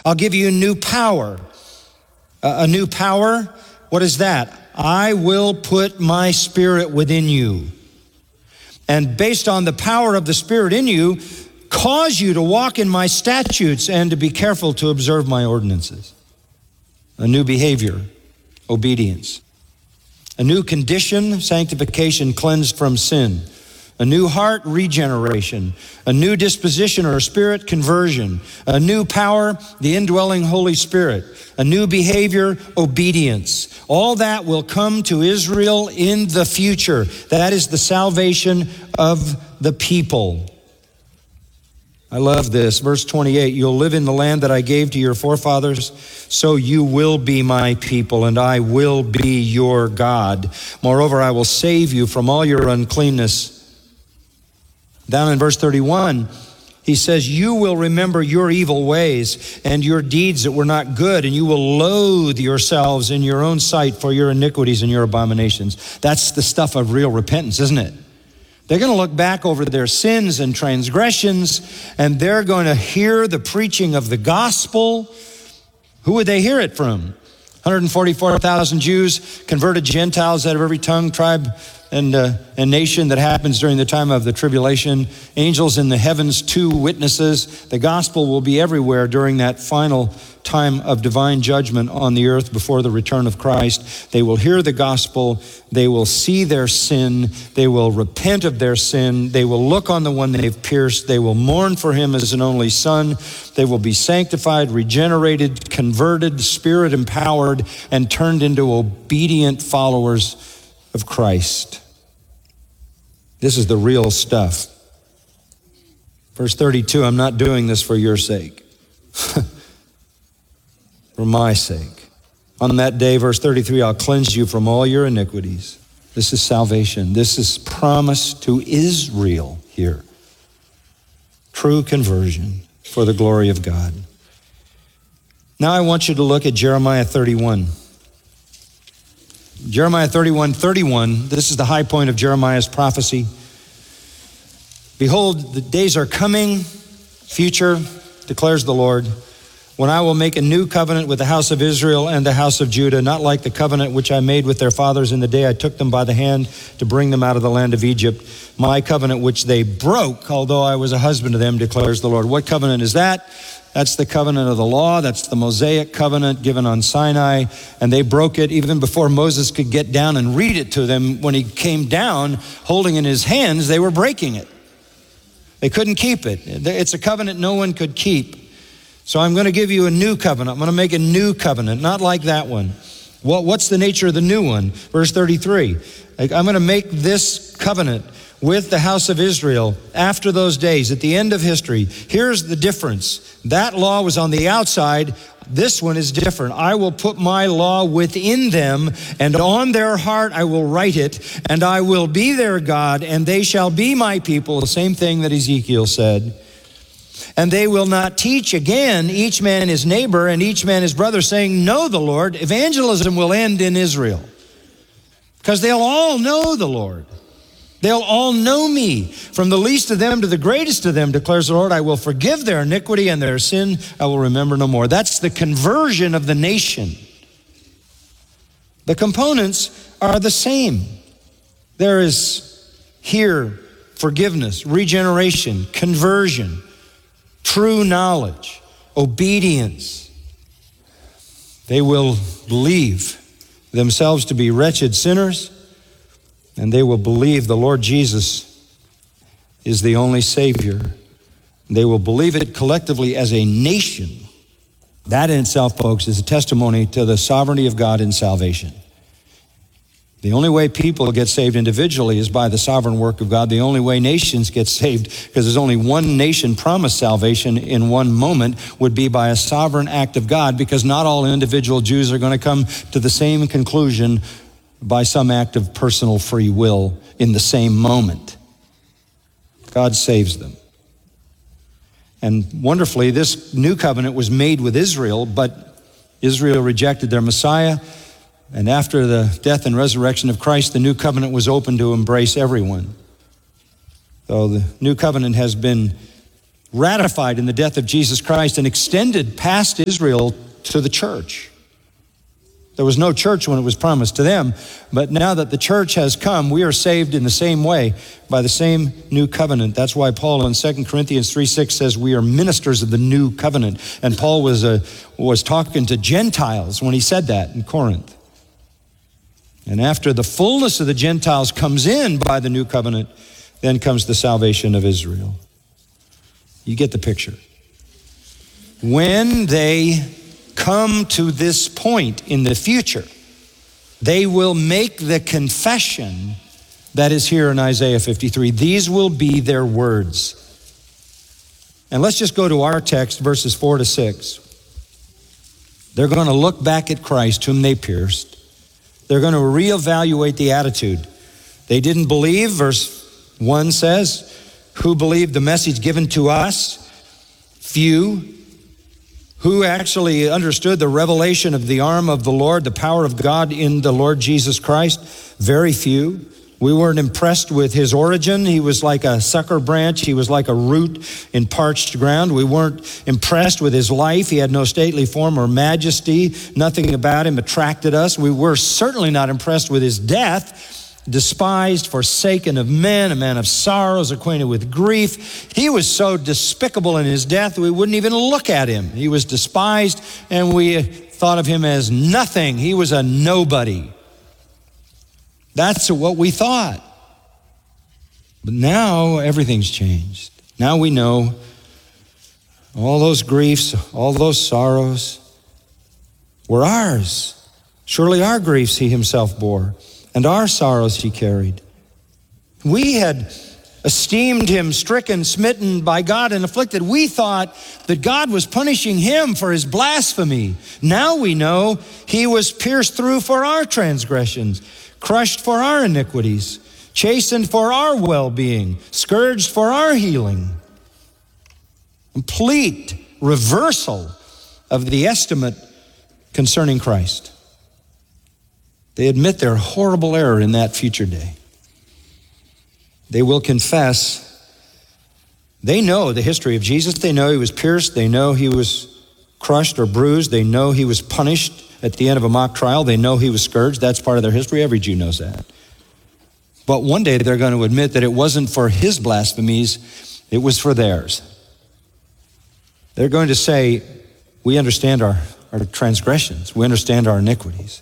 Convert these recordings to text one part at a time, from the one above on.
I'll give you a new power. A new power, what is that? I will put my Spirit within you. And based on the power of the Spirit in you, cause you to walk in my statutes and to be careful to observe my ordinances. A new behavior, obedience. A new condition, sanctification, cleansed from sin. A new heart, regeneration. A new disposition or spirit, conversion. A new power, the indwelling Holy Spirit. A new behavior, obedience. All that will come to Israel in the future. That is the salvation of the people. I love this. Verse 28, you'll live in the land that I gave to your forefathers, so you will be my people, and I will be your God. Moreover, I will save you from all your uncleanness. Down in verse 31, he says, you will remember your evil ways and your deeds that were not good, and you will loathe yourselves in your own sight for your iniquities and your abominations. That's the stuff of real repentance, isn't it? They're going to look back over their sins and transgressions, and they're going to hear the preaching of the gospel. Who would they hear it from? 144,000 Jews, converted Gentiles out of every tongue, tribe, and nation that happens during the time of the tribulation. Angels in the heavens, 2 witnesses. The gospel will be everywhere during that final time of divine judgment on the earth before the return of Christ. They will hear the gospel. They will see their sin. They will repent of their sin. They will look on the one they've pierced. They will mourn for him as an only son. They will be sanctified, regenerated, converted, spirit empowered, and turned into obedient followers of Christ. This is the real stuff. Verse 32, I'm not doing this for your sake. For my sake. On that day, verse 33, I'll cleanse you from all your iniquities. This is salvation. This is promise to Israel here. True conversion for the glory of God. Now I want you to look at Jeremiah 31. Jeremiah 31:31, this is the high point of Jeremiah's prophecy. Behold, the days are coming, future, declares the Lord, when I will make a new covenant with the house of Israel and the house of Judah, not like the covenant which I made with their fathers in the day I took them by the hand to bring them out of the land of Egypt, my covenant which they broke, although I was a husband to them, declares the Lord. What covenant is that? That's the covenant of the law. That's the Mosaic covenant given on Sinai. And they broke it even before Moses could get down and read it to them. When he came down, holding in his hands, they were breaking it. They couldn't keep it. It's a covenant no one could keep. So I'm going to give you a new covenant. I'm going to make a new covenant, not like that one. What's the nature of the new one? Verse 33. I'm going to make this covenant with the house of Israel after those days, at the end of history. Here's the difference. That law was on the outside. This one is different. I will put my law within them, and on their heart I will write it, and I will be their God, and they shall be my people. The same thing that Ezekiel said. And they will not teach again, each man his neighbor and each man his brother, saying, know the Lord. Evangelism will end in Israel, because they'll all know the Lord. They'll all know me. From the least of them to the greatest of them, declares the Lord, I will forgive their iniquity and their sin I will remember no more. That's the conversion of the nation. The components are the same. There is here forgiveness, regeneration, conversion, true knowledge, obedience. They will believe themselves to be wretched sinners, and they will believe the Lord Jesus is the only Savior. They will believe it collectively as a nation. That in itself, folks, is a testimony to the sovereignty of God in salvation. The only way people get saved individually is by the sovereign work of God. The only way nations get saved, because there's only one nation promised salvation in one moment, would be by a sovereign act of God, because not all individual Jews are going to come to the same conclusion by some act of personal free will in the same moment. God saves them. And wonderfully, this new covenant was made with Israel, but Israel rejected their Messiah. And after the death and resurrection of Christ, the new covenant was open to embrace everyone. So the new covenant has been ratified in the death of Jesus Christ and extended past Israel to the church. There was no church when it was promised to them, but now that the church has come, we are saved in the same way by the same new covenant. That's why Paul in 2 Corinthians 3:6 says we are ministers of the new covenant. And Paul was talking to Gentiles when he said that in Corinth. And after the fullness of the Gentiles comes in by the new covenant, then comes the salvation of Israel. You get the picture. When they come to this point in the future, they will make the confession that is here in Isaiah 53. These will be their words. And let's just go to our text, verses 4 to 6. They're going to look back at Christ, whom they pierced. They're going to reevaluate the attitude. They didn't believe, verse 1 says, who believed the message given to us? Few. Who actually understood the revelation of the arm of the Lord, the power of God in the Lord Jesus Christ? Very few. We weren't impressed with his origin. He was like a sucker branch. He was like a root in parched ground. We weren't impressed with his life. He had no stately form or majesty. Nothing about him attracted us. We were certainly not impressed with his death. Despised, forsaken of men, a man of sorrows, acquainted with grief. He was so despicable in his death, we wouldn't even look at him. He was despised, and we thought of him as nothing. He was a nobody. That's what we thought. But now everything's changed. Now we know all those griefs, all those sorrows were ours. Surely our griefs he himself bore, and our sorrows he carried. We had esteemed him stricken, smitten by God, and afflicted. We thought that God was punishing him for his blasphemy. Now we know he was pierced through for our transgressions, crushed for our iniquities, chastened for our well-being, scourged for our healing. Complete reversal of the estimate concerning Christ. They admit their horrible error in that future day. They will confess. They know the history of Jesus. They know he was pierced. They know he was crushed or bruised. They know he was punished at the end of a mock trial. They know he was scourged. That's part of their history. Every Jew knows that. But one day they're going to admit that it wasn't for his blasphemies, it was for theirs. They're going to say, we understand our transgressions. We understand our iniquities.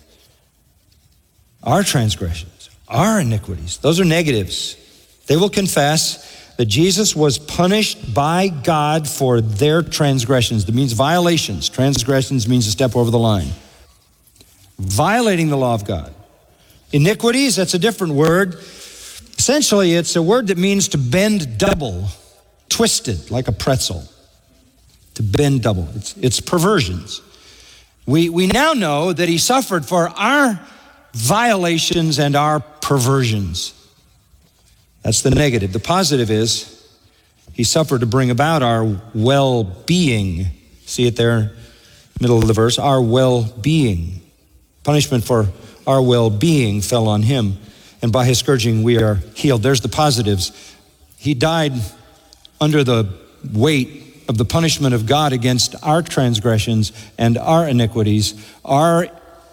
Our transgressions, our iniquities, those are negatives. They will confess that Jesus was punished by God for their transgressions. That means violations. Transgressions means a step over the line. Violating the law of God. Iniquities, that's a different word. Essentially, it's a word that means to bend double, twisted like a pretzel. To bend double. It's perversions. We now know that he suffered for our violations and our perversions. That's the negative. The positive is he suffered to bring about our well-being. See it there, middle of the verse, our well-being. Punishment for our well-being fell on him, and by his scourging we are healed. There's the positives. He died under the weight of the punishment of God against our transgressions and our iniquities, our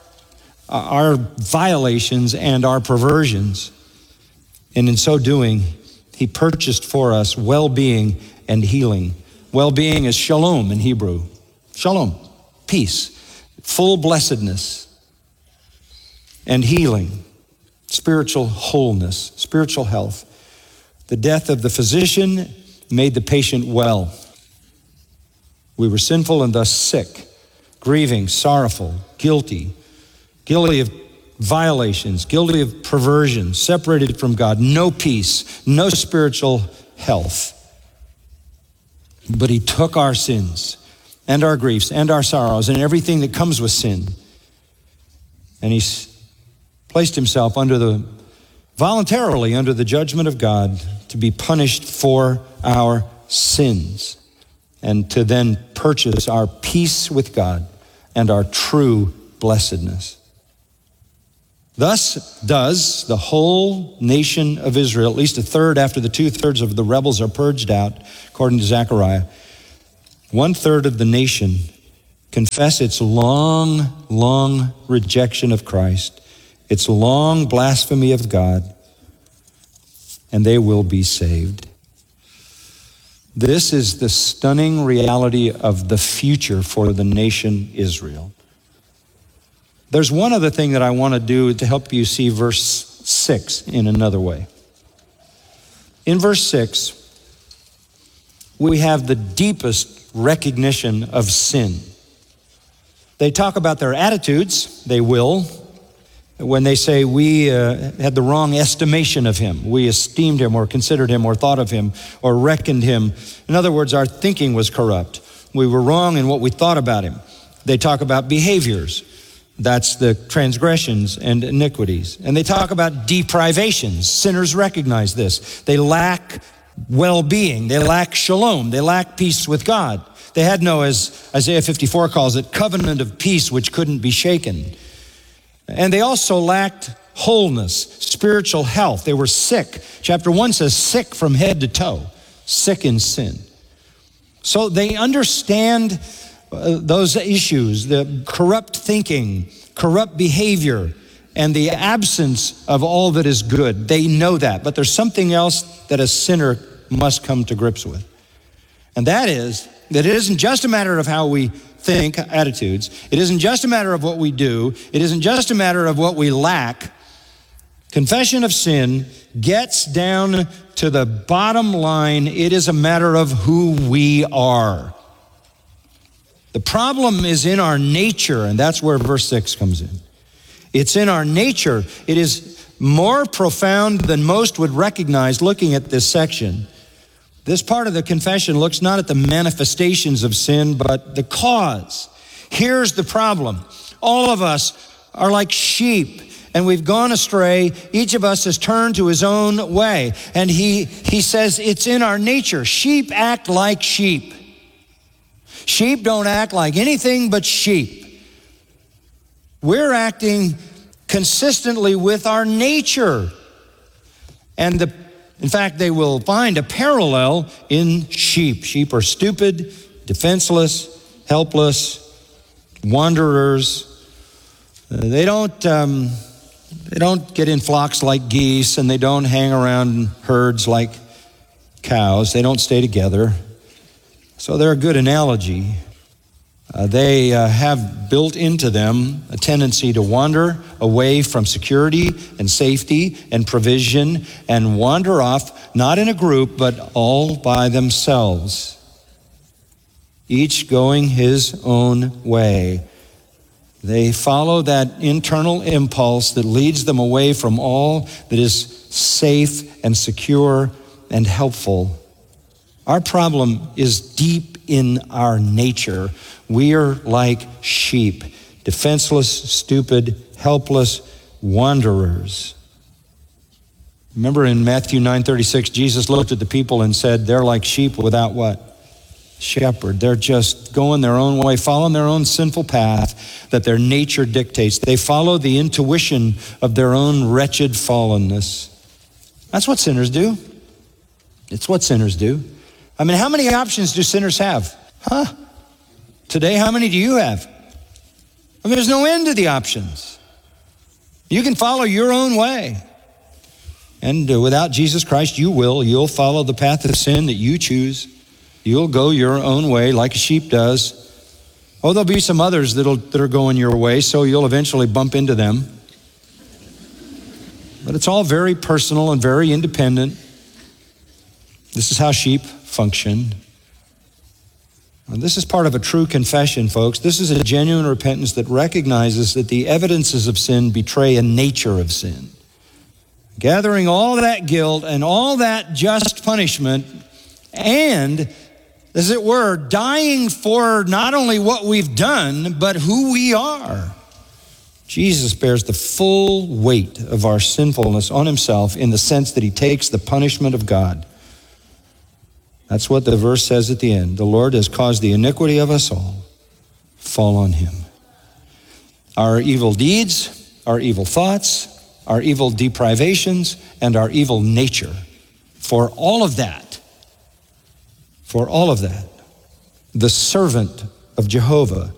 violations and our perversions. And in so doing, he purchased for us well-being and healing. Well-being is shalom in Hebrew. Shalom, peace, full blessedness, and healing, spiritual wholeness, spiritual health. The death of the physician made the patient well. We were sinful and thus sick, grieving, sorrowful, guilty of violations, guilty of perversion, separated from God, no peace, no spiritual health. But he took our sins and our griefs and our sorrows and everything that comes with sin, and he placed himself voluntarily under the judgment of God to be punished for our sins and to then purchase our peace with God and our true blessedness. Thus does the whole nation of Israel, at least a third after the 2/3 of the rebels are purged out, according to Zechariah, 1/3 of the nation confess its long rejection of Christ, its long blasphemy of God, and they will be saved. This is the stunning reality of the future for the nation Israel. There's one other thing that I want to do to help you see verse 6 in another way. In verse 6, we have the deepest recognition of sin. They talk about their attitudes, they will, when they say we had the wrong estimation of him. We esteemed him or considered him or thought of him or reckoned him. In other words, our thinking was corrupt. We were wrong in what we thought about him. They talk about behaviors. That's the transgressions and iniquities. And they talk about deprivations. Sinners recognize this. They lack well-being. They lack shalom. They lack peace with God. They had no, as Isaiah 54 calls it, covenant of peace which couldn't be shaken. And they also lacked wholeness, spiritual health. They were sick. Chapter 1 says sick from head to toe, sick in sin. So they understand those issues, the corrupt thinking, corrupt behavior, and the absence of all that is good. They know that, but there's something else that a sinner must come to grips with. And that is that it isn't just a matter of how we think, attitudes. It isn't just a matter of what we do. It isn't just a matter of what we lack. Confession of sin gets down to the bottom line. It is a matter of who we are. The problem is in our nature, and that's where verse 6 comes in. It's in our nature. It is more profound than most would recognize looking at this section. This part of the confession looks not at the manifestations of sin, but the cause. Here's the problem. All of us are like sheep, and we've gone astray. Each of us has turned to his own way. And he says it's in our nature. Sheep act like sheep. Sheep don't act like anything but sheep. We're acting consistently with our nature. And in fact, they will find a parallel in sheep. Sheep are stupid, defenseless, helpless, wanderers. They don't get in flocks like geese, and they don't hang around herds like cows. They don't stay together. So they're a good analogy. They have built into them a tendency to wander away from security and safety and provision and wander off, not in a group, but all by themselves, each going his own way. They follow that internal impulse that leads them away from all that is safe and secure and helpful. Our problem is deep in our nature. We are like sheep, defenseless, stupid, helpless wanderers. Remember in Matthew 9:36, Jesus looked at the people and said, they're like sheep without what? Shepherd. They're just going their own way, following their own sinful path that their nature dictates. They follow the intuition of their own wretched fallenness. That's what sinners do. It's what sinners do. I mean, how many options do sinners have? Today, how many do you have? I mean, there's no end to the options. You can follow your own way. And without Jesus Christ, you'll follow the path of sin that you choose. You'll go your own way like a sheep does. Oh, there'll be some others that are going your way, so you'll eventually bump into them. But it's all very personal and very independent. This is how sheep function. And this is part of a true confession, folks. This is a genuine repentance that recognizes that the evidences of sin betray a nature of sin. Gathering all that guilt and all that just punishment, and, as it were, dying for not only what we've done, but who we are. Jesus bears the full weight of our sinfulness on himself in the sense that he takes the punishment of God. That's what the verse says at the end. The Lord has caused the iniquity of us all fall on him. Our evil deeds our evil thoughts, our evil deprivations, and our evil nature. For all of that, the servant of Jehovah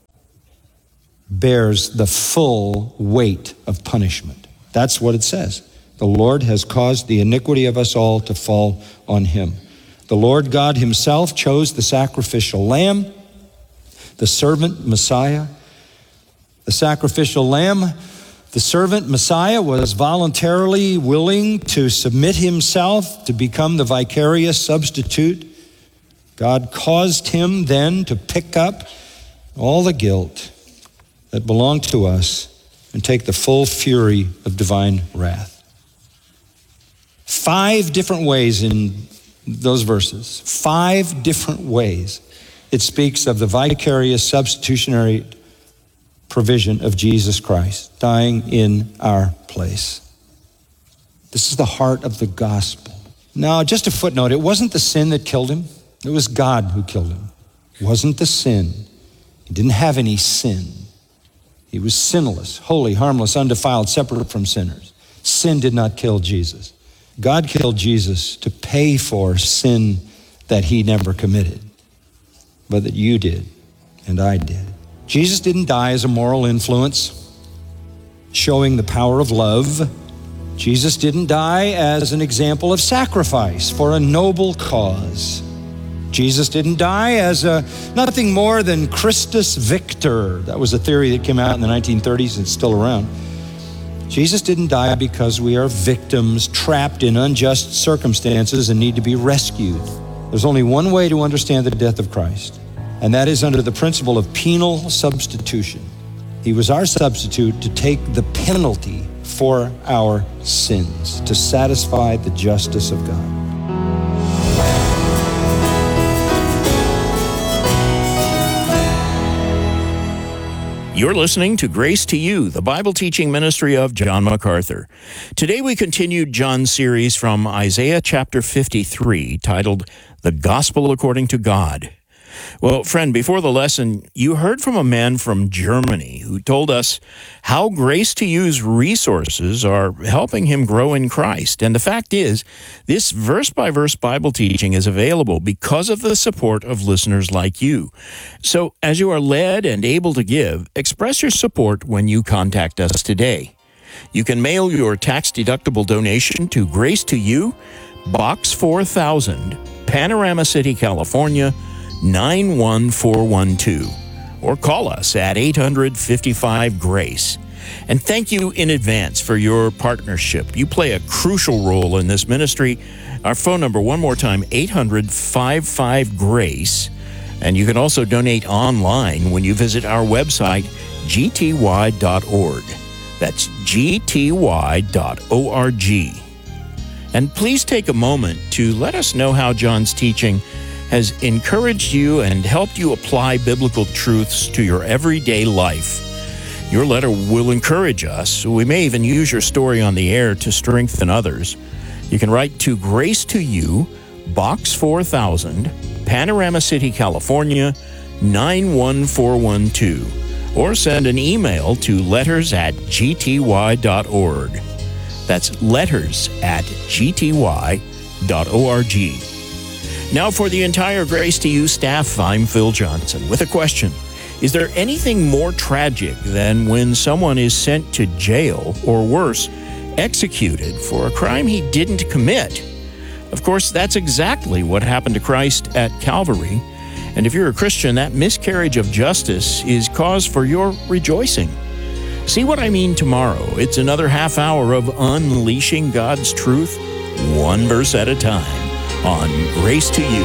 bears the full weight of punishment. That's what it says. The Lord has caused the iniquity of us all to fall on him. The Lord God himself chose the sacrificial lamb, the servant Messiah. The sacrificial lamb, the servant Messiah, was voluntarily willing to submit himself to become the vicarious substitute. God caused him then to pick up all the guilt that belonged to us and take the full fury of divine wrath. 5 different ways in those verses, 5 different ways it speaks of the vicarious substitutionary provision of Jesus Christ dying in our place. This is the heart of the gospel. Now, just a footnote, it wasn't the sin that killed him. It was God who killed him. It wasn't the sin. He didn't have any sin. He was sinless, holy, harmless, undefiled, separate from sinners. Sin did not kill Jesus. God killed Jesus to pay for sin that he never committed, but that you did and I did. Jesus didn't die as a moral influence, showing the power of love. Jesus didn't die as an example of sacrifice for a noble cause. Jesus didn't die as nothing more than Christus Victor. That was a theory that came out in the 1930s and it's still around. Jesus didn't die because we are victims trapped in unjust circumstances and need to be rescued. There's only one way to understand the death of Christ, and that is under the principle of penal substitution. He was our substitute to take the penalty for our sins, to satisfy the justice of God. You're listening to Grace to You, the Bible teaching ministry of John MacArthur. Today we continued John's series from Isaiah chapter 53, titled The Gospel According to God. Well, friend, before the lesson, you heard from a man from Germany who told us how Grace to You's resources are helping him grow in Christ. And the fact is, this verse-by-verse Bible teaching is available because of the support of listeners like you. So, as you are led and able to give, express your support when you contact us today. You can mail your tax-deductible donation to Grace to You, Box 4000, Panorama City, California, 91412, or call us at 855-GRACE. And thank you in advance for your partnership. You play a crucial role in this ministry. Our phone number, one more time, 800-55-GRACE. And you can also donate online when you visit our website, gty.org. That's gty.org. And please take a moment to let us know how John's teaching has encouraged you and helped you apply biblical truths to your everyday life. Your letter will encourage us. We may even use your story on the air to strengthen others. You can write to Grace to You, Box 4000, Panorama City, California, 91412, or send an email to letters@gty.org. That's letters@gty.org. Now for the entire Grace to You staff, I'm Phil Johnson with a question. Is there anything more tragic than when someone is sent to jail, or worse, executed for a crime he didn't commit? Of course, that's exactly what happened to Christ at Calvary. And if you're a Christian, that miscarriage of justice is cause for your rejoicing. See what I mean tomorrow. It's another half hour of unleashing God's truth, one verse at a time, on Grace to You.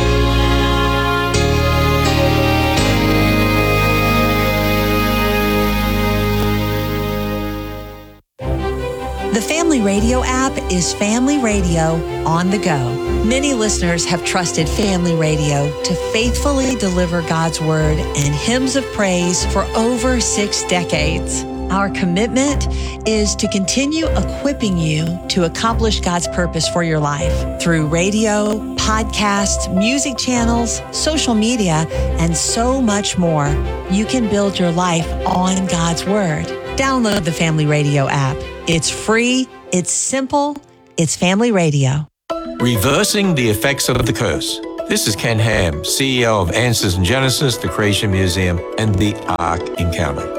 The Family Radio app is Family Radio on the go. Many listeners have trusted Family Radio to faithfully deliver God's Word and hymns of praise for over 6 decades. Our commitment is to continue equipping you to accomplish God's purpose for your life through radio, podcasts, music channels, social media, and so much more. You can build your life on God's Word. Download the Family Radio app. It's free, it's simple, it's Family Radio. Reversing the effects of the curse. This is Ken Ham, CEO of Answers in Genesis, the Creation Museum, and the Ark Encounter.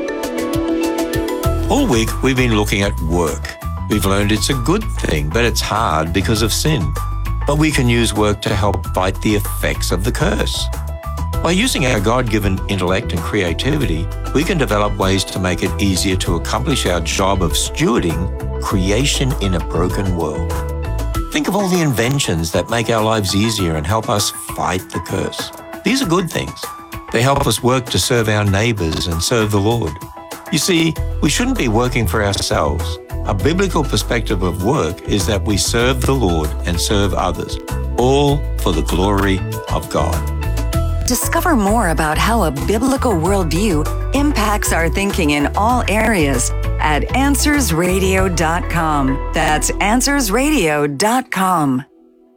All week, we've been looking at work. We've learned it's a good thing, but it's hard because of sin. But we can use work to help fight the effects of the curse. By using our God-given intellect and creativity, we can develop ways to make it easier to accomplish our job of stewarding creation in a broken world. Think of all the inventions that make our lives easier and help us fight the curse. These are good things. They help us work to serve our neighbors and serve the Lord. You see, we shouldn't be working for ourselves. A biblical perspective of work is that we serve the Lord and serve others, all for the glory of God. Discover more about how a biblical worldview impacts our thinking in all areas at AnswersRadio.com. That's AnswersRadio.com.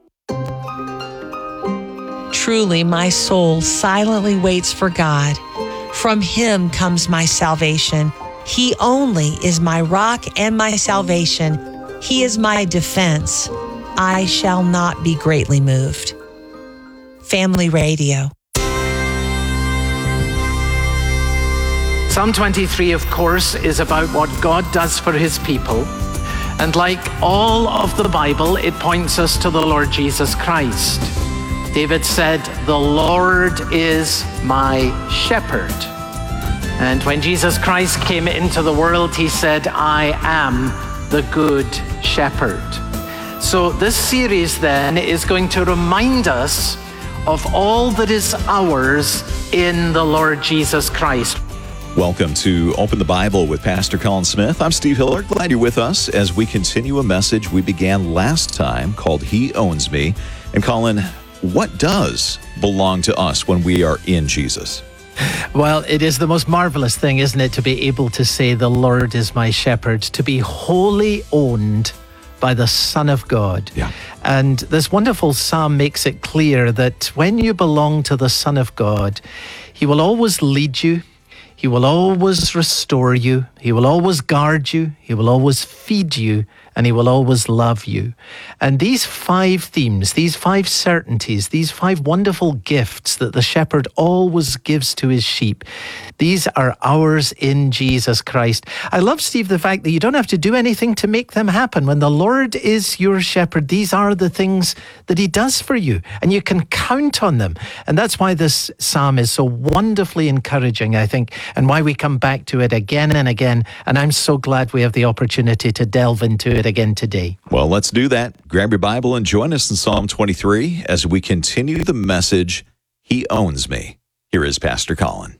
Truly, my soul silently waits for God. From him comes my salvation. He only is my rock and my salvation. He is my defense. I shall not be greatly moved. Family Radio. Psalm 23, of course, is about what God does for his people. And like all of the Bible, it points us to the Lord Jesus Christ. David said, "The Lord is my shepherd." And when Jesus Christ came into the world, he said, "I am the good shepherd." So this series then is going to remind us of all that is ours in the Lord Jesus Christ. Welcome to Open the Bible with Pastor Colin Smith. I'm Steve Hiller. Glad you're with us as we continue a message we began last time called He Owns Me. And Colin, what does belong to us when we are in Jesus? Well, it is the most marvelous thing, isn't it, to be able to say, "The Lord is my shepherd," to be wholly owned by the Son of God. Yeah. And this wonderful psalm makes it clear that when you belong to the Son of God, he will always lead you. He will always restore you. He will always guard you. He will always feed you. And he will always love you. And these 5 themes, these 5 certainties, these 5 wonderful gifts that the shepherd always gives to his sheep, these are ours in Jesus Christ. I love, Steve, the fact that you don't have to do anything to make them happen. When the Lord is your shepherd, these are the things that he does for you, and you can count on them. And that's why this psalm is so wonderfully encouraging, I think, and why we come back to it again and again. And I'm so glad we have the opportunity to delve into it again today. Well, let's do that. Grab your Bible and join us in Psalm 23 as we continue the message, He Owns Me. Here is Pastor Colin.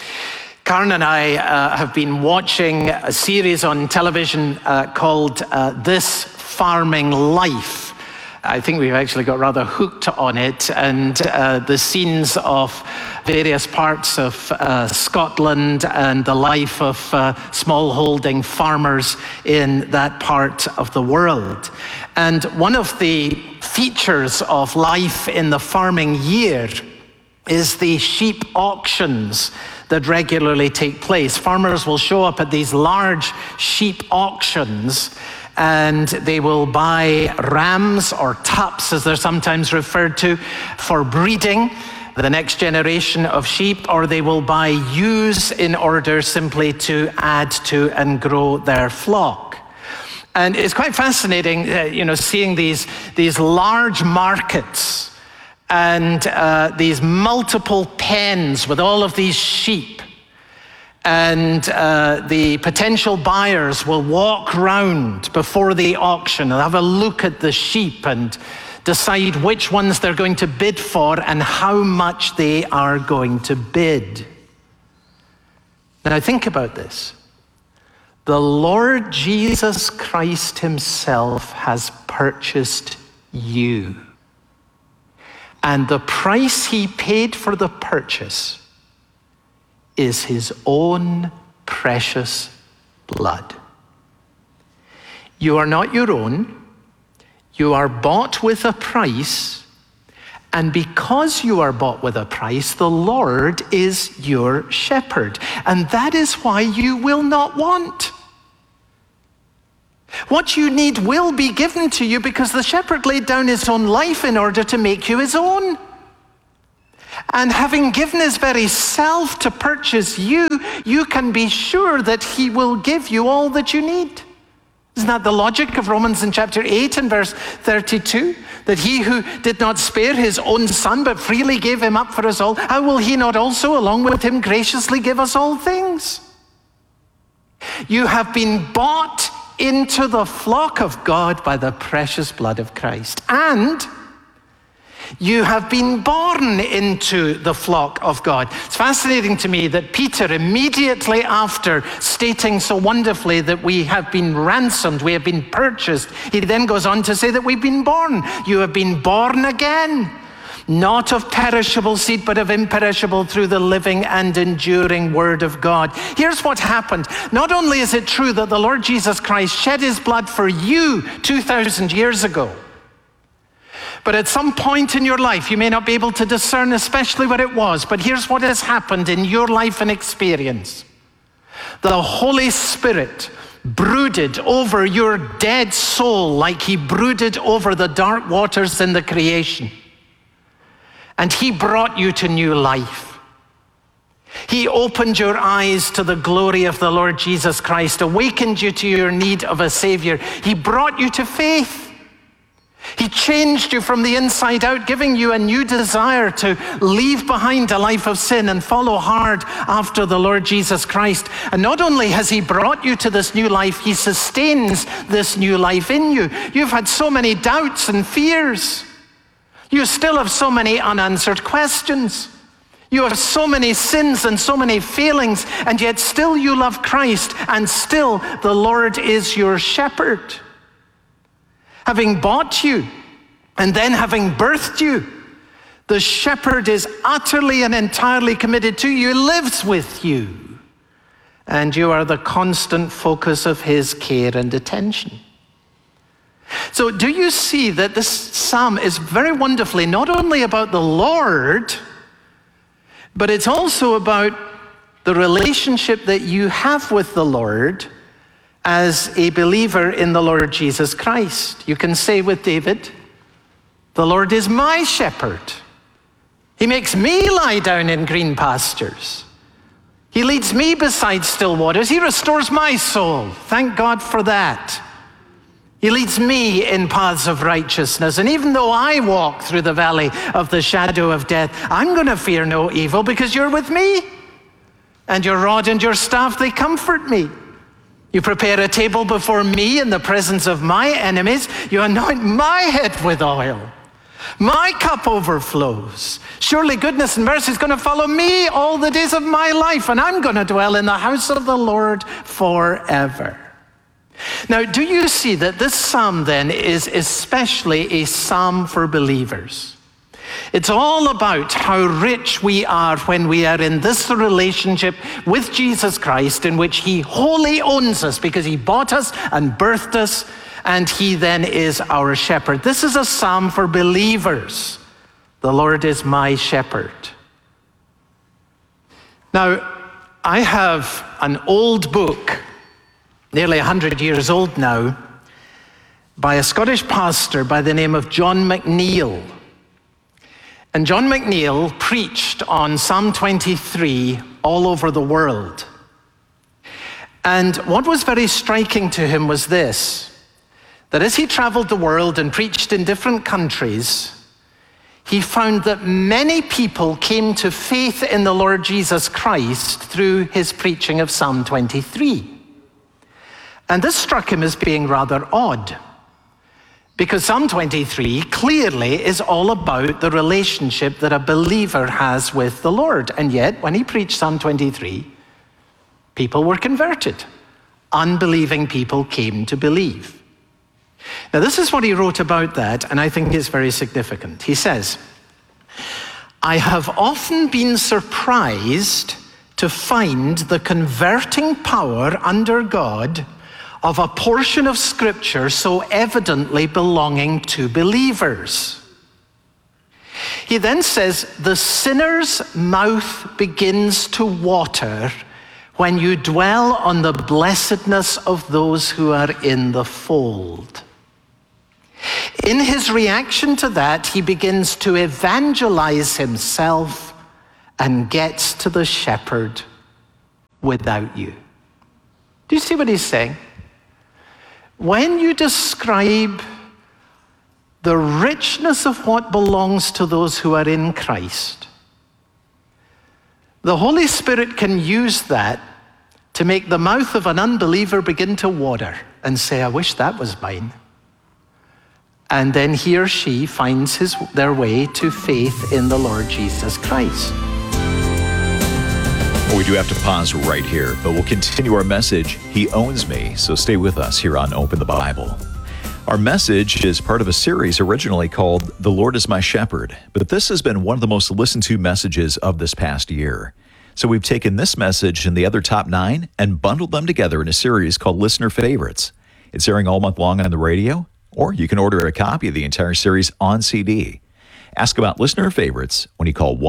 Karen and I have been watching a series on television called This Farming Life. I think we've actually got rather hooked on it, and the scenes of various parts of Scotland and the life of smallholding farmers in that part of the world. And one of the features of life in the farming year is the sheep auctions that regularly take place. Farmers will show up at these large sheep auctions, and they will buy rams, or tups as they're sometimes referred to, for breeding the next generation of sheep, or they will buy ewes in order simply to add to and grow their flock. And it's quite fascinating, seeing these large markets and these multiple pens with all of these sheep. And the potential buyers will walk round before the auction and have a look at the sheep and decide which ones they're going to bid for and how much they are going to bid. Now think about this. The Lord Jesus Christ himself has purchased you. And the price he paid for the purchase is his own precious blood. You are not your own. You are bought with a price, And because you are bought with a price, the Lord is your shepherd. And that is why you will not want. What you need will be given to you because the shepherd laid down his own life in order to make you his own. And having given his very self to purchase you, you can be sure that he will give you all that you need. Isn't that the logic of Romans in chapter 8 and verse 32? That he who did not spare his own son, but freely gave him up for us all, how will he not also, along with him, graciously give us all things? You have been bought into the flock of God by the precious blood of Christ. And you have been born into the flock of God. It's fascinating to me that Peter, immediately after stating so wonderfully that we have been ransomed, we have been purchased, he then goes on to say that we've been born. You have been born again, not of perishable seed, but of imperishable, through the living and enduring word of God. Here's what happened. Not only is it true that the Lord Jesus Christ shed his blood for you 2,000 years ago, but at some point in your life, you may not be able to discern especially what it was, but here's what has happened in your life and experience. The Holy Spirit brooded over your dead soul like he brooded over the dark waters in the creation. And he brought you to new life. He opened your eyes to the glory of the Lord Jesus Christ, awakened you to your need of a Savior. He brought you to faith. He changed you from the inside out, giving you a new desire to leave behind a life of sin and follow hard after the Lord Jesus Christ. And not only has he brought you to this new life, he sustains this new life in you. You've had so many doubts and fears. You still have so many unanswered questions. You have so many sins and so many failings, and yet still you love Christ, and still the Lord is your shepherd. Having bought you, and then having birthed you, the shepherd is utterly and entirely committed to you, lives with you, and you are the constant focus of his care and attention. So do you see that this psalm is very wonderfully not only about the Lord, but it's also about the relationship that you have with the Lord as a believer in the Lord Jesus Christ. You can say with David, the Lord is my shepherd. He makes me lie down in green pastures. He leads me beside still waters. He restores my soul. Thank God for that. He leads me in paths of righteousness. And even though I walk through the valley of the shadow of death, I'm going to fear no evil because you're with me. And your rod and your staff, they comfort me. You prepare a table before me in the presence of my enemies. You anoint my head with oil. My cup overflows. Surely goodness and mercy is going to follow me all the days of my life, and I'm going to dwell in the house of the Lord forever. Now, do you see that this psalm then is especially a psalm for believers? It's all about how rich we are when we are in this relationship with Jesus Christ, in which he wholly owns us because he bought us and birthed us, and he then is our shepherd. This is a psalm for believers. The Lord is my shepherd. Now, I have an old book, nearly 100 years old now, by a Scottish pastor by the name of John McNeill. And John McNeill preached on Psalm 23 all over the world. And what was very striking to him was this, that as he traveled the world and preached in different countries, he found that many people came to faith in the Lord Jesus Christ through his preaching of Psalm 23. And this struck him as being rather odd, because Psalm 23 clearly is all about the relationship that a believer has with the Lord. And yet, when he preached Psalm 23, people were converted. Unbelieving people came to believe. Now, this is what he wrote about that, and I think it's very significant. He says, I have often been surprised to find the converting power under God of a portion of Scripture so evidently belonging to believers. He then says, the sinner's mouth begins to water when you dwell on the blessedness of those who are in the fold. In his reaction to that, he begins to evangelize himself and gets to the shepherd without you. Do you see what he's saying? When you describe the richness of what belongs to those who are in Christ, the Holy Spirit can use that to make the mouth of an unbeliever begin to water and say, I wish that was mine. And then he or she finds their way to faith in the Lord Jesus Christ. We do have to pause right here, but we'll continue our message, He Owns Me, so stay with us here on Open the Bible. Our message is part of a series originally called The Lord is My Shepherd, but this has been one of the most listened to messages of this past year. So we've taken this message and the other top 9 and bundled them together in a series called Listener Favorites. It's airing all month long on the radio, or you can order a copy of the entire series on CD. Ask about Listener Favorites when you call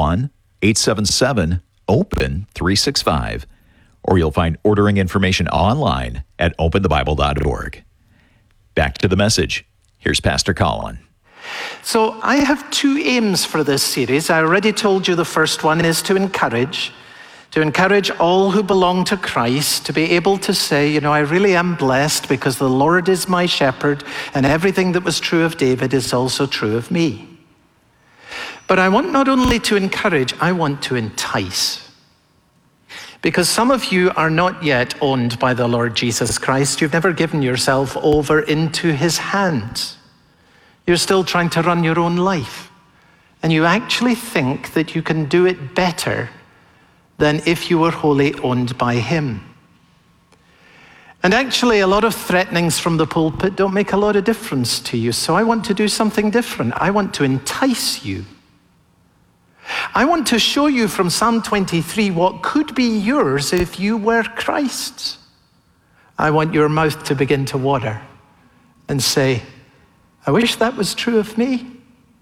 1-877-OPEN-365, or you'll find ordering information online at openthebible.org. Back to the message. Here's Pastor Colin. So I have 2 aims for this series. I already told you the first one is to encourage all who belong to Christ to be able to say, I really am blessed because the Lord is my shepherd, and everything that was true of David is also true of me. But I want not only to encourage, I want to entice. Because some of you are not yet owned by the Lord Jesus Christ. You've never given yourself over into his hands. You're still trying to run your own life. And you actually think that you can do it better than if you were wholly owned by him. And actually, a lot of threatenings from the pulpit don't make a lot of difference to you. So I want to do something different. I want to entice you. I want to show you from Psalm 23 what could be yours if you were Christ's. I want your mouth to begin to water and say, I wish that was true of me.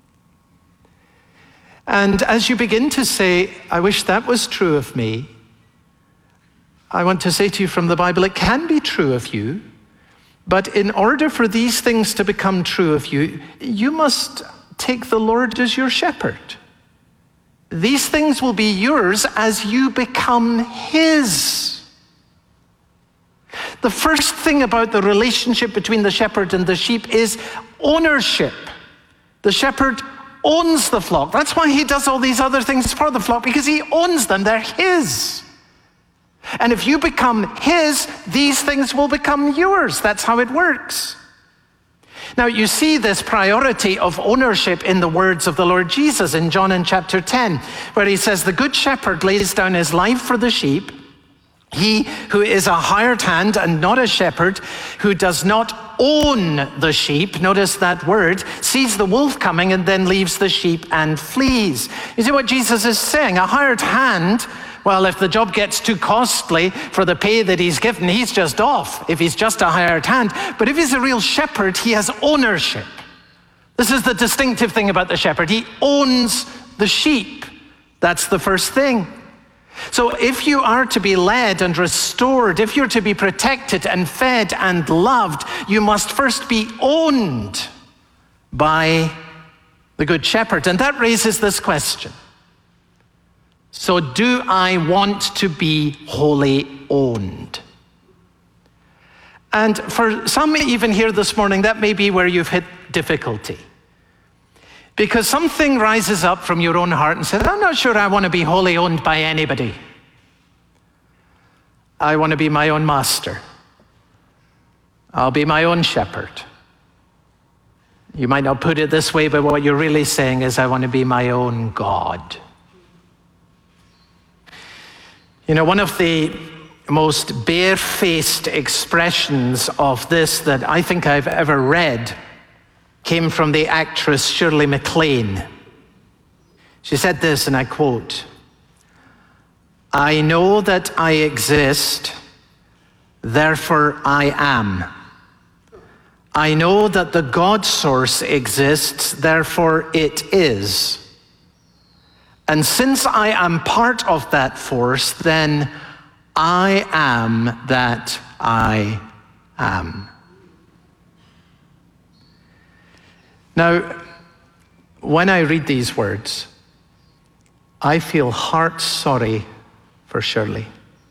And as you begin to say, I wish that was true of me, I want to say to you from the Bible, it can be true of you, but in order for these things to become true of you, you must take the Lord as your shepherd. These things will be yours as you become his. The first thing about the relationship between the shepherd and the sheep is ownership. The shepherd owns the flock. That's why he does all these other things for the flock, because he owns them. They're his. And if you become his, these things will become yours. That's how it works. Now, you see this priority of ownership in the words of the Lord Jesus in John in chapter 10, where he says, the good shepherd lays down his life for the sheep. He who is a hired hand and not a shepherd, who does not own the sheep, notice that word, sees the wolf coming and then leaves the sheep and flees. You see what Jesus is saying? A hired hand, well, if the job gets too costly for the pay that he's given, he's just off, if he's just a hired hand. But if he's a real shepherd, he has ownership. This is the distinctive thing about the shepherd. He owns the sheep. That's the first thing. So if you are to be led and restored, if you're to be protected and fed and loved, you must first be owned by the Good Shepherd. And that raises this question. So do I want to be wholly owned? And for some even here this morning, that may be where you've hit difficulty. Because something rises up from your own heart and says, I'm not sure I want to be wholly owned by anybody. I want to be my own master. I'll be my own shepherd. You might not put it this way, but what you're really saying is, I want to be my own God. You know, one of the most barefaced expressions of this that I think I've ever read came from the actress Shirley MacLaine. She said this, and I quote, I know that I exist, therefore I am. I know that the God source exists, therefore it is. And since I am part of that force, then I am that I am. Now, when I read these words, I feel heart sorry for Shirley.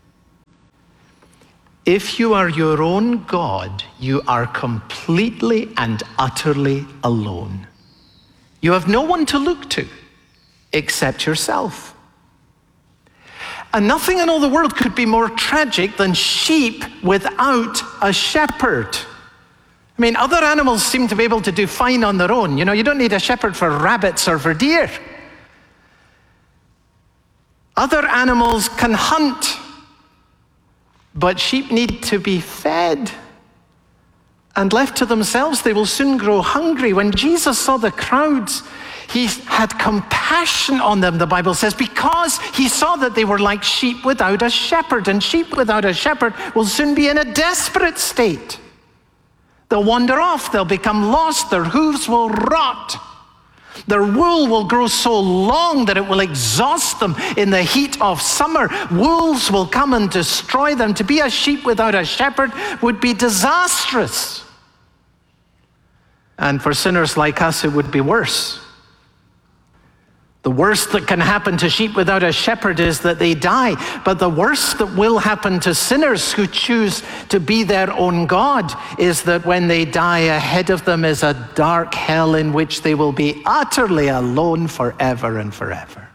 If you are your own God, you are completely and utterly alone. You have no one to look to except yourself. And nothing in all the world could be more tragic than sheep without a shepherd. I mean, other animals seem to be able to do fine on their own. You know, you don't need a shepherd for rabbits or for deer. Other animals can hunt, but sheep need to be fed. And left to themselves, they will soon grow hungry. When Jesus saw the crowds, he had compassion on them, the Bible says, because he saw that they were like sheep without a shepherd. And sheep without a shepherd will soon be in a desperate state. They'll wander off, they'll become lost, their hooves will rot. Their wool will grow so long that it will exhaust them in the heat of summer. Wolves will come and destroy them. To be a sheep without a shepherd would be disastrous. And for sinners like us, it would be worse. The worst that can happen to sheep without a shepherd is that they die. But the worst that will happen to sinners who choose to be their own God is that when they die, ahead of them is a dark hell in which they will be utterly alone forever and forever.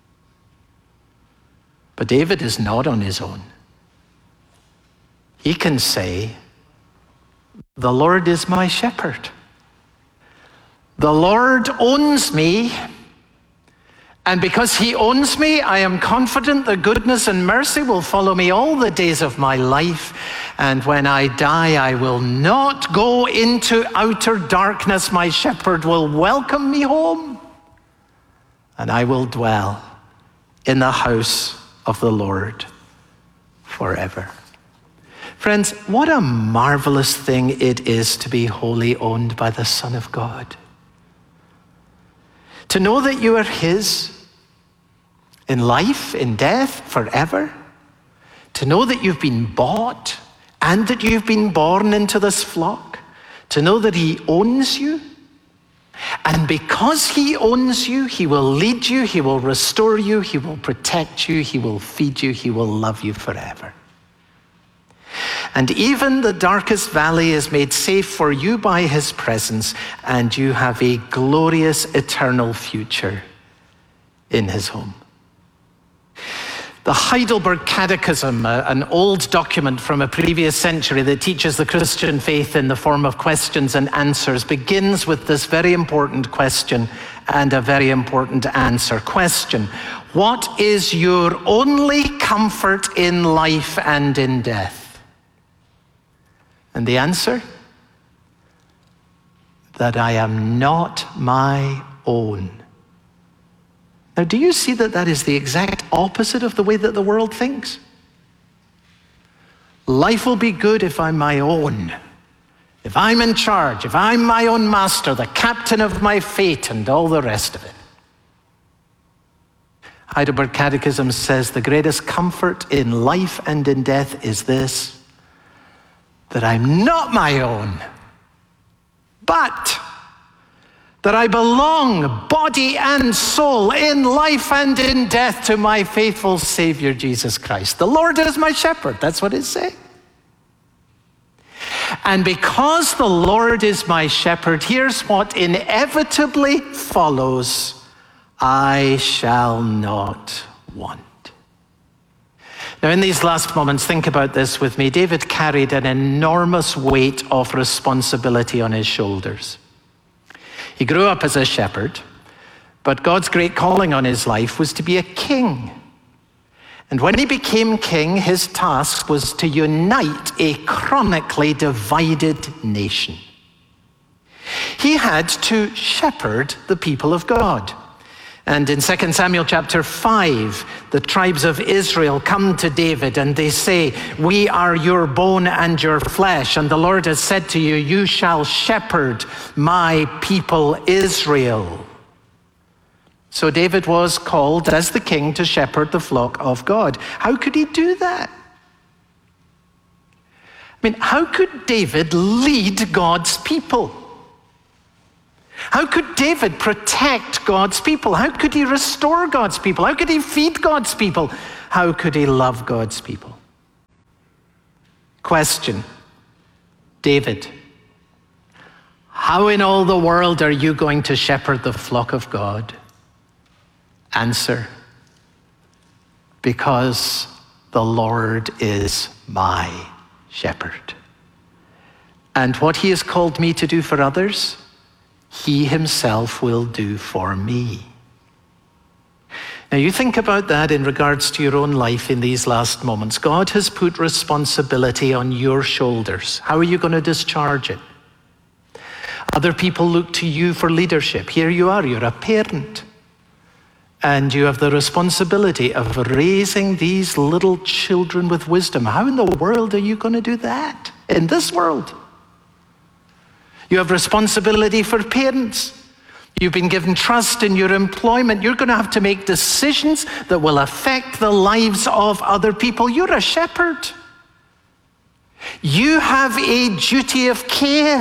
But David is not on his own. He can say, "The Lord is my shepherd. The Lord owns me. And because he owns me, I am confident that goodness and mercy will follow me all the days of my life. And when I die, I will not go into outer darkness. My shepherd will welcome me home. And I will dwell in the house of the Lord forever." Friends, what a marvelous thing it is to be wholly owned by the Son of God. To know that you are his in life, in death, forever. To know that you've been bought and that you've been born into this flock. To know that he owns you. And because he owns you, he will lead you, he will restore you, he will protect you, he will feed you, he will love you forever. And even the darkest valley is made safe for you by his presence, and you have a glorious eternal future in his home. The Heidelberg Catechism, an old document from a previous century that teaches the Christian faith in the form of questions and answers, begins with this very important question and a very important answer. Question: what is your only comfort in life and in death? And the answer? That I am not my own. Now, do you see that that is the exact opposite of the way that the world thinks? Life will be good if I'm my own. If I'm in charge, if I'm my own master, the captain of my fate, and all the rest of it. Heidelberg Catechism says the greatest comfort in life and in death is this: that I'm not my own, but that I belong, body and soul, in life and in death, to my faithful Savior, Jesus Christ. The Lord is my shepherd. That's what it's saying. And because the Lord is my shepherd, here's what inevitably follows: I shall not want. Now, in these last moments, think about this with me. David carried an enormous weight of responsibility on his shoulders. He grew up as a shepherd, but God's great calling on his life was to be a king. And when he became king, his task was to unite a chronically divided nation. He had to shepherd the people of God. And in 2 Samuel chapter 5, the tribes of Israel come to David and they say, "We are your bone and your flesh, and the Lord has said to you, you shall shepherd my people Israel." So David was called as the king to shepherd the flock of God. How could he do that? I mean, how could David lead God's people? How could David protect God's people? How could he restore God's people? How could he feed God's people? How could he love God's people? Question, David, how in all the world are you going to shepherd the flock of God? Answer, because the Lord is my shepherd. And what he has called me to do for others, he himself will do for me. Now you think about that in regards to your own life in these last moments. God has put responsibility on your shoulders. How are you going to discharge it? Other people look to you for leadership. Here you are, you're a parent. And you have the responsibility of raising these little children with wisdom. How in the world are you going to do that in this world? You have responsibility for parents. You've been given trust in your employment. You're going to have to make decisions that will affect the lives of other people. You're a shepherd. You have a duty of care.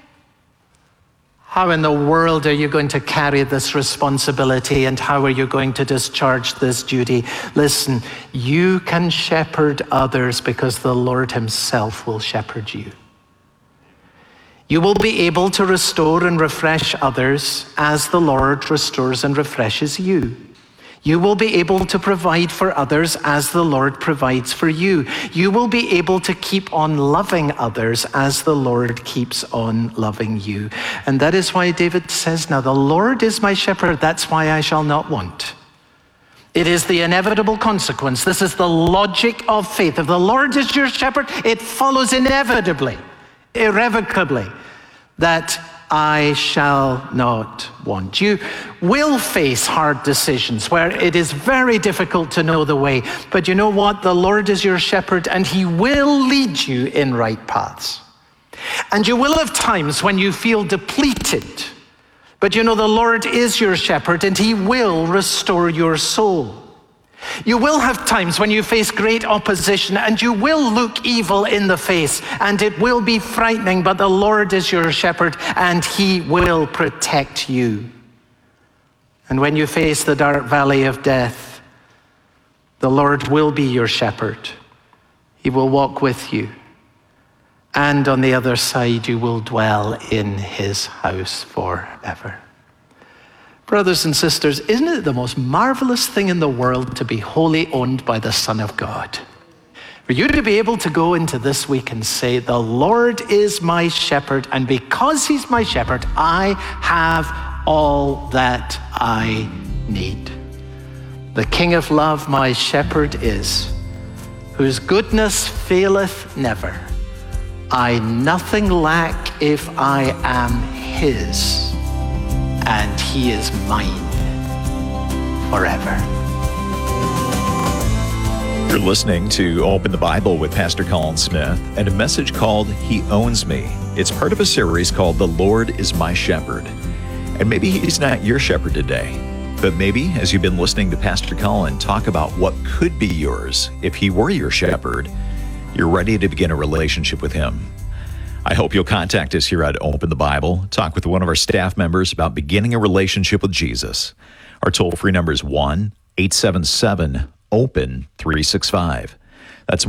How in the world are you going to carry this responsibility, and how are you going to discharge this duty? Listen, you can shepherd others because the Lord himself will shepherd you. You will be able to restore and refresh others as the Lord restores and refreshes you. You will be able to provide for others as the Lord provides for you. You will be able to keep on loving others as the Lord keeps on loving you. And that is why David says, now the Lord is my shepherd, that's why I shall not want. It is the inevitable consequence. This is the logic of faith. If the Lord is your shepherd, it follows inevitably, irrevocably, that I shall not want. You will face hard decisions where it is very difficult to know the way. But you know what? The Lord is your shepherd and he will lead you in right paths. And you will have times when you feel depleted. But you know the Lord is your shepherd and he will restore your soul. You will have times when you face great opposition and you will look evil in the face and it will be frightening, but the Lord is your shepherd and he will protect you. And when you face the dark valley of death, the Lord will be your shepherd. He will walk with you. And on the other side, you will dwell in his house forever. Brothers and sisters, isn't it the most marvelous thing in the world to be wholly owned by the Son of God? For you to be able to go into this week and say, the Lord is my shepherd, and because he's my shepherd, I have all that I need. The King of love, my shepherd is, whose goodness faileth never. I nothing lack if I am his. And he is mine forever. You're listening to Open the Bible with Pastor Colin Smith and a message called He Owns Me. It's part of a series called The Lord is My Shepherd. And maybe he's not your shepherd today, but maybe as you've been listening to Pastor Colin talk about what could be yours if he were your shepherd, you're ready to begin a relationship with him. I hope you'll contact us here at Open the Bible, talk with one of our staff members about beginning a relationship with Jesus. Our toll-free number is 1-877-OPEN-365. That's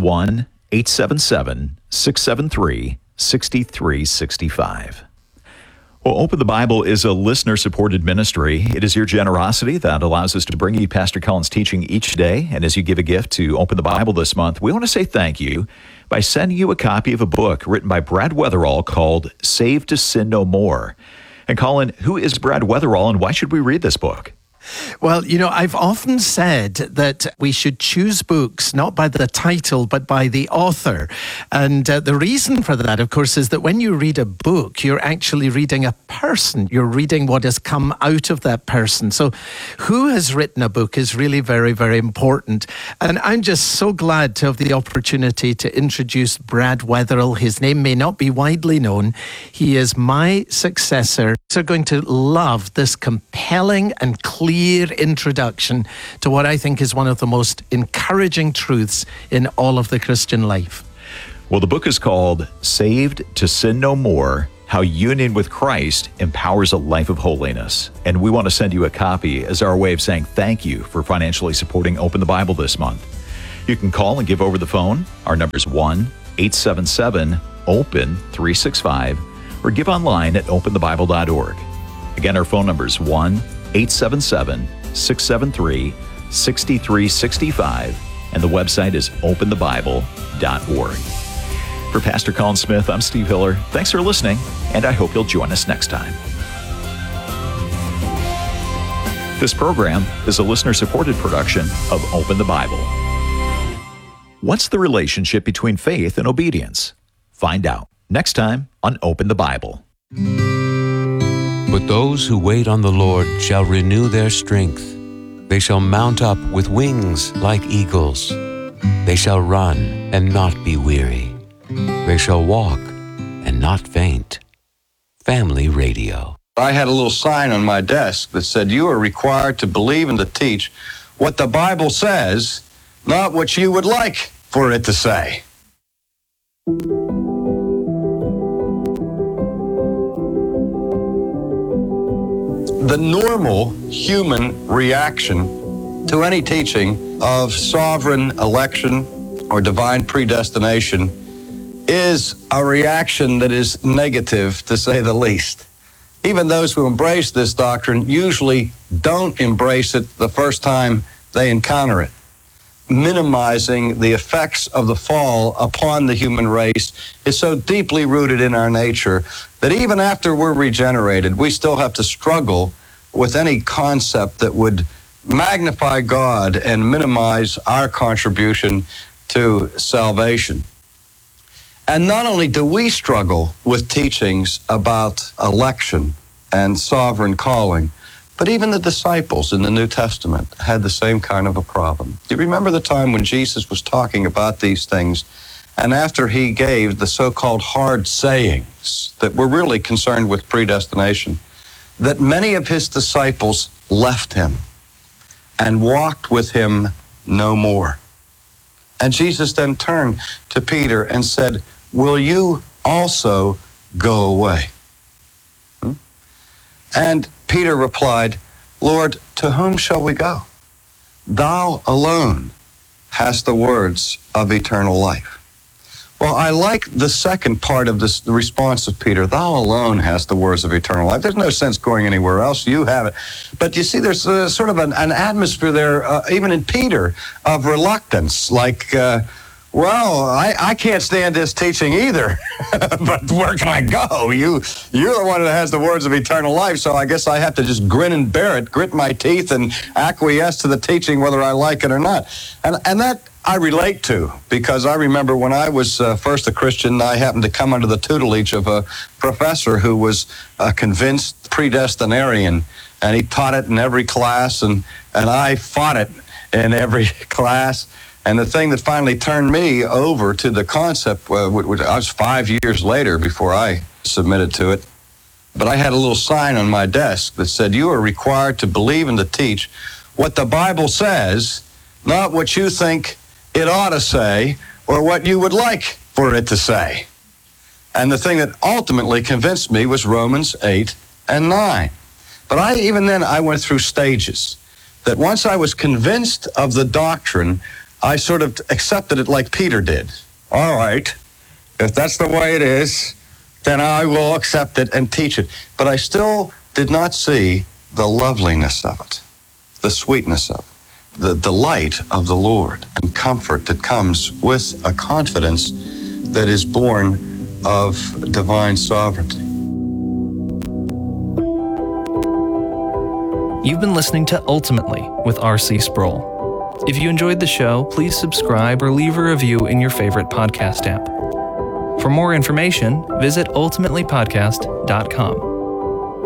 1-877-673-6365. Well, Open the Bible is a listener-supported ministry. It is your generosity that allows us to bring you Pastor Colin's teaching each day. And as you give a gift to Open the Bible this month, we want to say thank you by sending you a copy of a book written by Brad Weatherall called Saved to Sin No More. And Colin, who is Brad Weatherall and why should we read this book? Well, you know, I've often said that we should choose books not by the title, but by the author. And the reason for that, of course, is that when you read a book, you're actually reading a person. You're reading what has come out of that person. So who has written a book is really very, very important. And I'm just so glad to have the opportunity to introduce Brad Weatherall. His name may not be widely known. He is my successor. You're going to love this compelling and clear clear introduction to what I think is one of the most encouraging truths in all of the Christian life. Well, the book is called Saved to Sin No More: How Union with Christ Empowers a Life of Holiness. And we want to send you a copy as our way of saying thank you for financially supporting Open the Bible this month. You can call and give over the phone. Our number is 1-877-OPEN-365, or give online at openthebible.org. Again, our phone number is 1-877-673-6365, and the website is openthebible.org. For Pastor Colin Smith, I'm Steve Hiller. Thanks for listening, and I hope you'll join us next time. This program is a listener-supported production of Open the Bible. What's the relationship between faith and obedience? Find out next time on Open the Bible. But those who wait on the Lord shall renew their strength. They shall mount up with wings like eagles. They shall run and not be weary. They shall walk and not faint. Family Radio. I had a little sign on my desk that said, "You are required to believe and to teach what the Bible says, not what you would like for it to say." The normal human reaction to any teaching of sovereign election or divine predestination is a reaction that is negative, to say the least. Even those who embrace this doctrine usually don't embrace it the first time they encounter it, minimizing the effects of the fall upon the human race is so deeply rooted in our nature that even after we're regenerated, we still have to struggle with any concept that would magnify God and minimize our contribution to salvation. And not only do we struggle with teachings about election and sovereign calling, but even the disciples in the New Testament had the same kind of a problem. Do you remember the time when Jesus was talking about these things, and after he gave the so-called hard sayings that were really concerned with predestination, that many of his disciples left him and walked with him no more? And Jesus then turned to Peter and said, "Will you also go away?" And Peter replied, "Lord, to whom shall we go? Thou alone hast the words of eternal life." Well, I like the second part of this, the response of Peter. Thou alone hast the words of eternal life. There's no sense going anywhere else. You have it. But you see, there's sort of an atmosphere there, even in Peter, of reluctance. Like, well, I can't stand this teaching either, but where can I go? You're the one that has the words of eternal life, so I guess I have to just grin and bear it, grit my teeth, and acquiesce to the teaching whether I like it or not. And that I relate to, because I remember when I was first a Christian, I happened to come under the tutelage of a professor who was a convinced predestinarian, and he taught it in every class, and I fought it in every class. And the thing that finally turned me over to the concept, I was 5 years later before I submitted to it, but I had a little sign on my desk that said, "You are required to believe and to teach what the Bible says, not what you think it ought to say or what you would like for it to say." And the thing that ultimately convinced me was Romans 8 and 9. But even then I went through stages, that once I was convinced of the doctrine, I sort of accepted it like Peter did. All right, if that's the way it is, then I will accept it and teach it. But I still did not see the loveliness of it, the sweetness of it, the delight of the Lord, and comfort that comes with a confidence that is born of divine sovereignty. You've been listening to Ultimately with R.C. Sproul. If you enjoyed the show, please subscribe or leave a review in your favorite podcast app. For more information, visit ultimatelypodcast.com.